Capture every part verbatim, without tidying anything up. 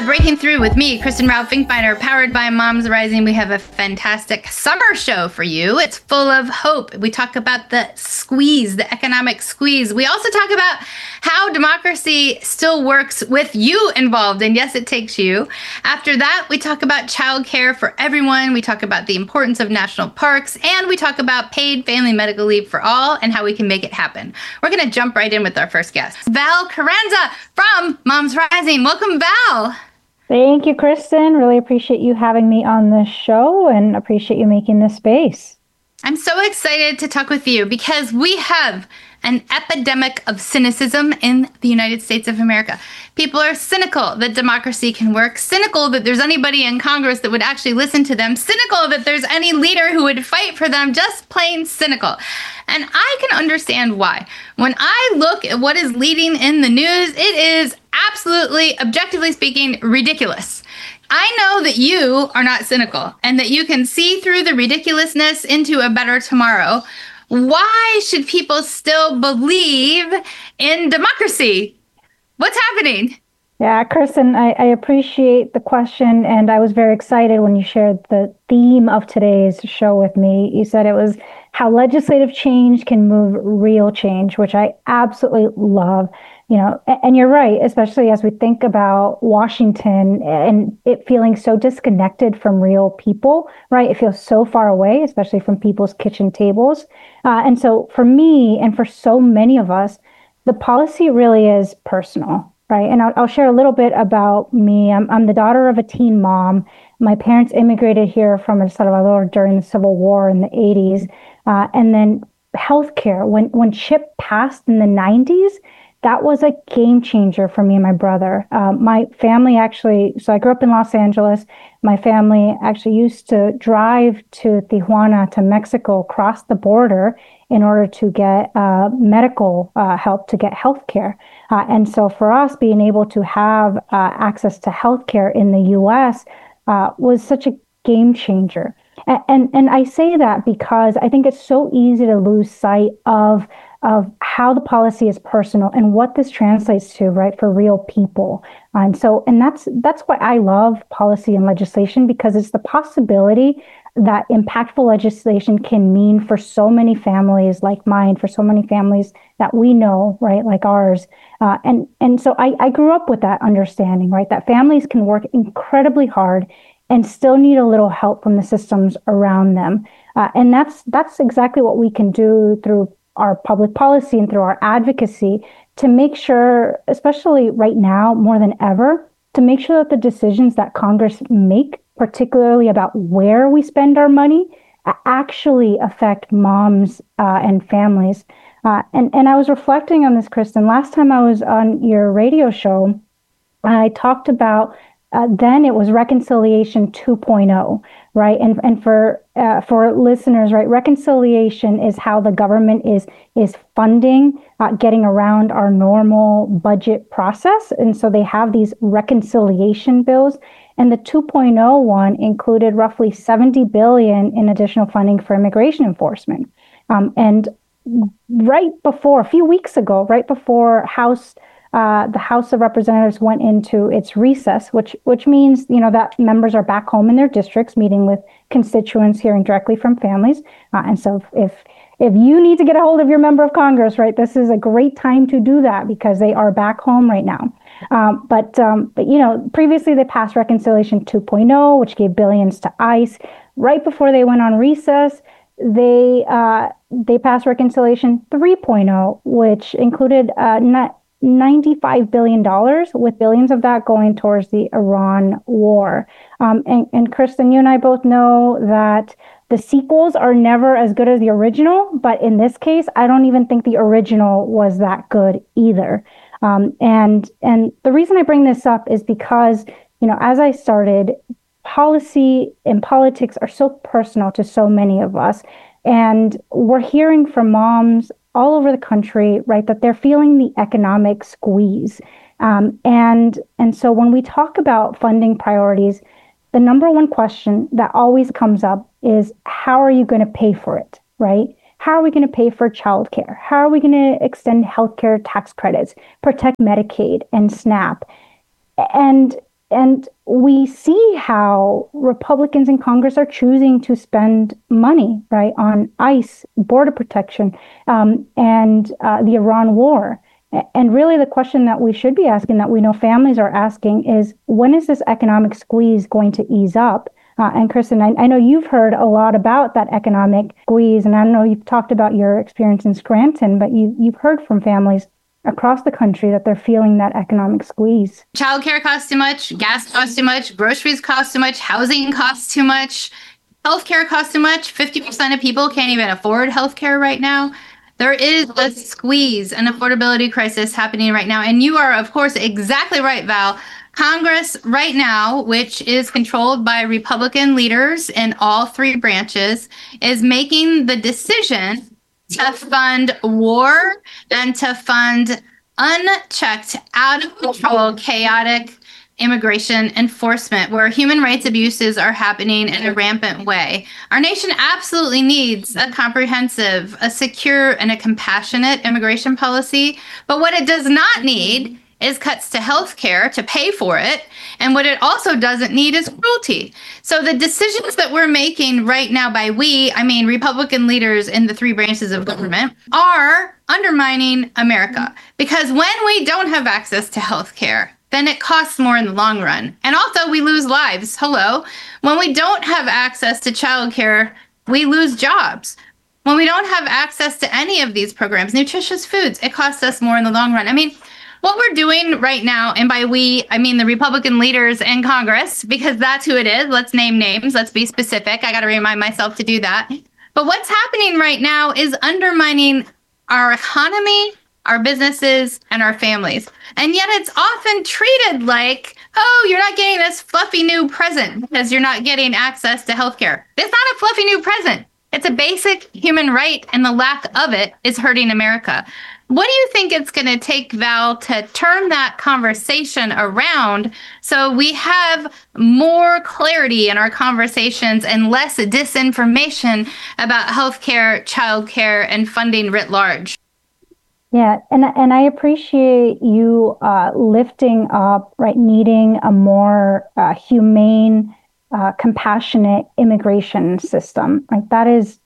Breaking Through with me, Kristen Ralph Finkbeiner, powered by Moms Rising. We have a fantastic summer show for you. It's full of hope. We talk about the squeeze, the economic squeeze. We also talk about how democracy still works with you involved. And yes, it takes you. After that, we talk about childcare for everyone. We talk about the importance of national parks. And we talk about paid family medical leave for all and how we can make it happen. We're going to jump right in with our first guest, Val Carranza from Moms Rising. Welcome, Val. Thank you, Kristen. Really appreciate you having me on this show and appreciate you making this space. I'm so excited to talk with you because we have an epidemic of cynicism in the United States of America. People are cynical that democracy can work, cynical that there's anybody in Congress that would actually listen to them, cynical that there's any leader who would fight for them, just plain cynical. And I can understand why. When I look at what is leading in the news, it is absolutely, objectively speaking, ridiculous. I know that you are not cynical and that you can see through the ridiculousness into a better tomorrow. Why should people still believe in democracy? What's happening? Yeah, Kristen, I, I appreciate the question. And I was very excited when you shared the theme of today's show with me. You said it was how legislative change can move real change, which I absolutely love. You know, and you're right, especially as we think about Washington and it feeling so disconnected from real people, right? It feels so far away, especially from people's kitchen tables. Uh, and so for me and for so many of us, the policy really is personal, right? And I'll, I'll share a little bit about me. I'm, I'm the daughter of a teen mom. My parents immigrated here from El Salvador during the Civil War in the eighties. Uh, and then healthcare, when, when CHIP passed in the nineties, that was a game changer for me and my brother. Uh, my family actually, so I grew up in Los Angeles. My family actually used to drive to Tijuana, to Mexico, across the border in order to get uh, medical uh, help, to get healthcare. Uh, and so for us, being able to have uh, access to healthcare in the U S uh, was such a game changer. And, and, and I say that because I think it's so easy to lose sight of of how the policy is personal and what this translates to, right, for real people. And so, and that's that's why I love policy and legislation, because it's the possibility that impactful legislation can mean for so many families like mine, for so many families that we know, right, like ours. Uh, and, and so I, I grew up with that understanding, right, that families can work incredibly hard and still need a little help from the systems around them. Uh, and that's that's exactly what we can do through our public policy and through our advocacy to make sure, especially right now more than ever, to make sure that the decisions that Congress make, particularly about where we spend our money, actually affect moms uh, and families. Uh, and, and I was reflecting on this, Kristen. Last time I was on your radio show, I talked about Uh, then it was Reconciliation two point oh, right? And and for uh, for listeners, right, reconciliation is how the government is is funding, uh, getting around our normal budget process. And so they have these reconciliation bills. And the two point oh one included roughly seventy billion dollars in additional funding for immigration enforcement. Um, and right before, a few weeks ago, right before House Uh, the House of Representatives went into its recess, which which means, you know, that members are back home in their districts meeting with constituents, hearing directly from families. Uh, and so if if you need to get a hold of your member of Congress, right, this is a great time to do that because they are back home right now. Um, but, um, but, you know, previously they passed Reconciliation two point oh, which gave billions to ICE. Right before they went on recess, they uh, they passed Reconciliation three point oh, which included uh, not ninety-five billion dollars, with billions of that going towards the Iran war. Um, and, and Kristen, you and I both know that the sequels are never as good as the original, but in this case, I don't even think the original was that good either. Um, and and the reason I bring this up is because, you know, as I started, policy and politics are so personal to so many of us. And we're hearing from moms all over the country, right, that they're feeling the economic squeeze. Um, and, and so when we talk about funding priorities, the number one question that always comes up is, how are you going to pay for it, right? How are we going to pay for childcare? How are we going to extend healthcare tax credits, protect Medicaid and SNAP? And And we see how Republicans in Congress are choosing to spend money, right, on ICE, border protection, um, and uh, the Iran war. And really the question that we should be asking, that we know families are asking, is when is this economic squeeze going to ease up? Uh, and Kristen, I, I know you've heard a lot about that economic squeeze, and I know you've talked about your experience in Scranton, but you, you've heard from families across the country that they're feeling that economic squeeze. Childcare costs too much, gas costs too much, groceries cost too much, housing costs too much, healthcare costs too much. fifty percent of people can't even afford healthcare right now. There is a squeeze, an affordability crisis happening right now. And you are, of course, exactly right, Val. Congress right now, which is controlled by Republican leaders in all three branches, is making the decision to fund war and to fund unchecked, out of control, chaotic immigration enforcement, where human rights abuses are happening in a rampant way. Our nation absolutely needs a comprehensive, a secure, and a compassionate immigration policy. But what it does not need is cuts to health care to pay for it. And what it also doesn't need is cruelty. So the decisions that we're making right now, by we, I mean Republican leaders in the three branches of government, are undermining America. Because when we don't have access to health care, then it costs more in the long run. And also we lose lives. Hello. When we don't have access to childcare, we lose jobs. When we don't have access to any of these programs, nutritious foods, it costs us more in the long run. I mean, what we're doing right now, and by we, I mean the Republican leaders in Congress, because that's who it is. Let's name names. Let's be specific. I got to remind myself to do that. But what's happening right now is undermining our economy, our businesses, and our families. And yet it's often treated like, oh, you're not getting this fluffy new present because you're not getting access to healthcare. It's not a fluffy new present. It's a basic human right, and the lack of it is hurting America. What do you think it's going to take, Val, to turn that conversation around so we have more clarity in our conversations and less disinformation about healthcare, childcare, and funding writ large? Yeah, and and I appreciate you uh, lifting up, right, needing a more uh, humane, uh, compassionate immigration system. Like that is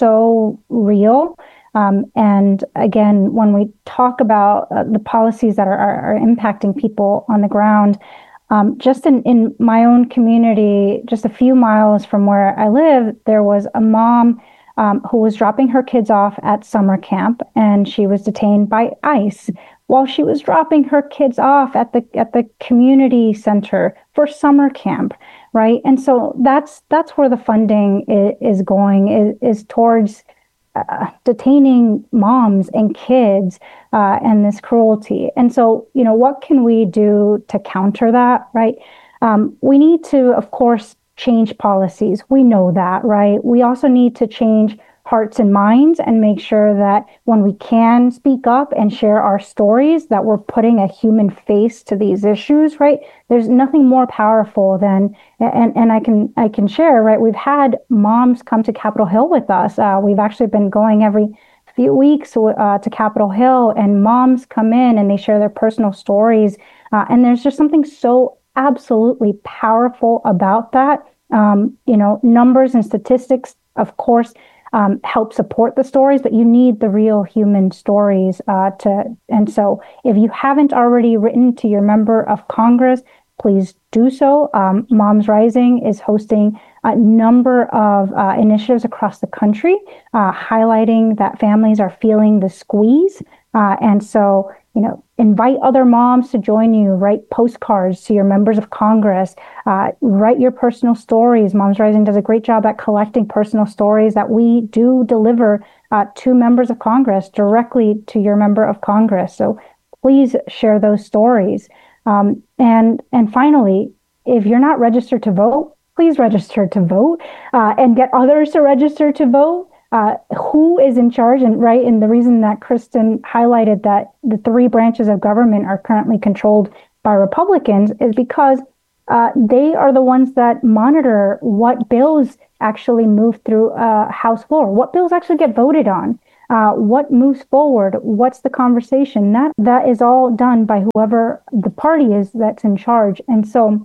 so real. Um, and again, when we talk about uh, the policies that are, are, are impacting people on the ground, um, just in, in my own community, just a few miles from where I live, there was a mom um, who was dropping her kids off at summer camp, and she was detained by ICE while she was dropping her kids off at the at the community center for summer camp, right? And so that's that's where the funding is, is going, is, is towards Uh, detaining moms and kids uh, and this cruelty. And so, you know, what can we do to counter that, right? Um, we need to, of course, change policies. We know that, right? We also need to change hearts and minds and make sure that when we can speak up and share our stories, that we're putting a human face to these issues, right? There's nothing more powerful than, and, and I can I can share, right? We've had moms come to Capitol Hill with us. Uh, we've actually been going every few weeks uh, to Capitol Hill, and moms come in and they share their personal stories. Uh, and there's just something so absolutely powerful about that. Um, you know, numbers and statistics, of course, Um, help support the stories, but you need the real human stories uh, to. And so if you haven't already written to your member of Congress, please do so. Um, Moms Rising is hosting a number of uh, initiatives across the country, uh, highlighting that families are feeling the squeeze. Uh, and so, you know, invite other moms to join you, write postcards to your members of Congress, uh, write your personal stories. Moms Rising does a great job at collecting personal stories that we do deliver uh, to members of Congress, directly to your member of Congress. So please share those stories. Um, and, and finally, if you're not registered to vote, please register to vote uh, and get others to register to vote. Uh, who is in charge? And right, and the reason that Kristen highlighted that the three branches of government are currently controlled by Republicans is because uh, they are the ones that monitor what bills actually move through uh, House floor, what bills actually get voted on, uh, what moves forward, what's the conversation. That that is all done by whoever the party is that's in charge. And so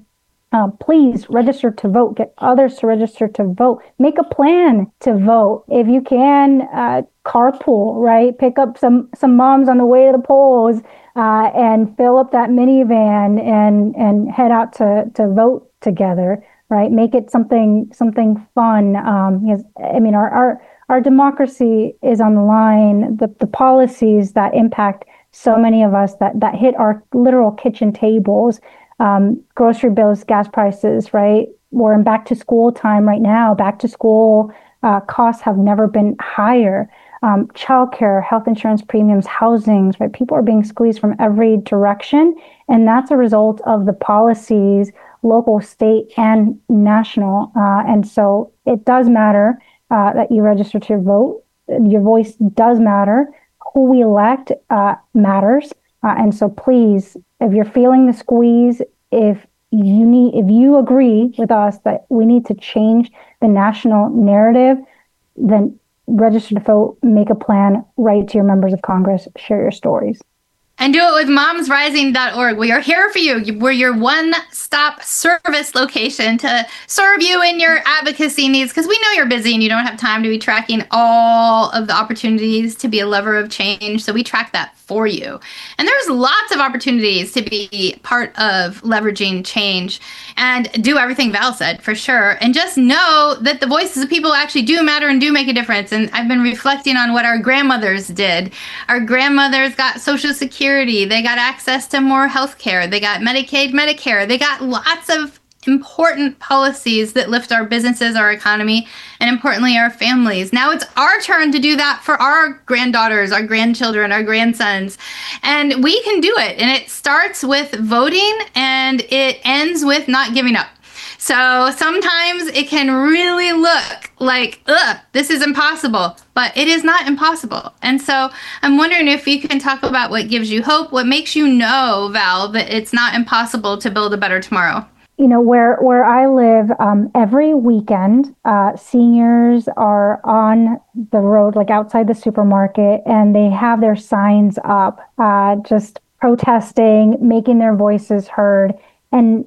Um, please register to vote. Get others to register to vote. Make a plan to vote. If you can, uh, carpool, right? Pick up some some moms on the way to the polls uh, and fill up that minivan and and head out to to vote together, right? Make it something something fun. Um, because I mean, our our our democracy is on the line. The the policies that impact so many of us that that hit our literal kitchen tables. Um, grocery bills, gas prices, right? We're in back to school time right now. Back to school uh, costs have never been higher. Um, childcare, health insurance premiums, housings, right? People are being squeezed from every direction. And that's a result of the policies, local, state, and national. Uh, and so it does matter uh, that you register to vote. Your voice does matter. Who we elect uh, matters. Uh, and so please, if you're feeling the squeeze, if you need, if you agree with us that we need to change the national narrative, then register to vote, make a plan, write to your members of Congress, share your stories. And do it with moms rising dot org. We are here for you. We're your one-stop service location to serve you in your advocacy needs, because we know you're busy and you don't have time to be tracking all of the opportunities to be a lever of change. So we track that for you. And there's lots of opportunities to be part of leveraging change and do everything Val said, for sure. And just know that the voices of people actually do matter and do make a difference. And I've been reflecting on what our grandmothers did. Our grandmothers got Social Security. They got access to more health care. They got Medicaid, Medicare. They got lots of important policies that lift our businesses, our economy, and importantly, our families. Now it's our turn to do that for our granddaughters, our grandchildren, our grandsons. And we can do it. And it starts with voting and it ends with not giving up. So sometimes it can really look like, ugh, this is impossible, but it is not impossible. And so I'm wondering if you can talk about what gives you hope, what makes you know, Val, that it's not impossible to build a better tomorrow. You know, where where I live, um, every weekend, uh, seniors are on the road, like outside the supermarket, and they have their signs up, uh, just protesting, making their voices heard. And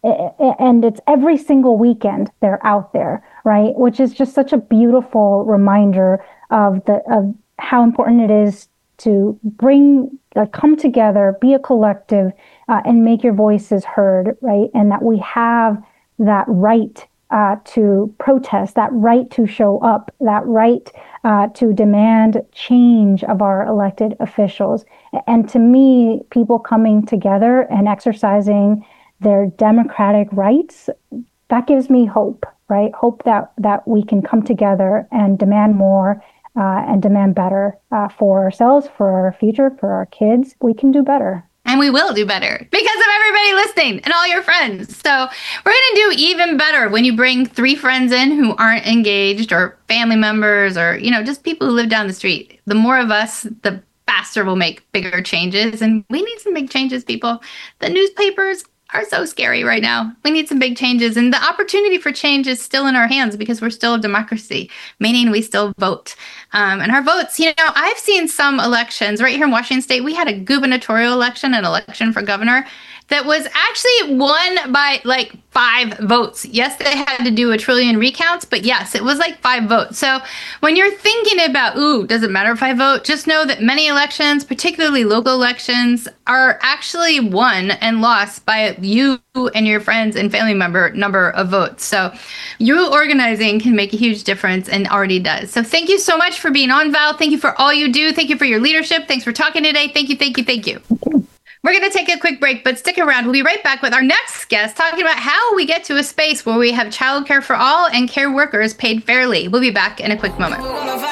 and it's every single weekend they're out there, right? Which is just such a beautiful reminder of the of how important it is to bring, like, come together, be a collective, uh, and make your voices heard, right? And that we have that right uh, to protest, that right to show up, that right uh, to demand change of our elected officials. And to me, people coming together and exercising their democratic rights, that gives me hope, right? Hope that that we can come together and demand more uh, and demand better uh, for ourselves, for our future, for our kids. We can do better. And we will do better because of everybody listening and all your friends. So we're going to do even better when you bring three friends in who aren't engaged, or family members, or, you know, just people who live down the street. The more of us, the faster we'll make bigger changes. And we need some big changes, people. The newspapers are so scary right now. We need some big changes. And the opportunity for change is still in our hands because we're still a democracy, meaning we still vote. Um, and our votes, you know, I've seen some elections right here in Washington State. We had a gubernatorial election, an election for governor, that was actually won by like five votes. Yes, they had to do a trillion recounts, but yes, it was like five votes. So when you're thinking about, ooh, does it matter if I vote? Just know that many elections, particularly local elections, are actually won and lost by you and your friends and family member number of votes. So you organizing can make a huge difference and already does. So thank you so much for being on, Val. Thank you for all you do. Thank you for your leadership. Thanks for talking today. Thank you, thank you, thank you. Thank you. We're going to take a quick break, but stick around. We'll be right back with our next guest talking about how we get to a space where we have childcare for all and care workers paid fairly. We'll be back in a quick moment.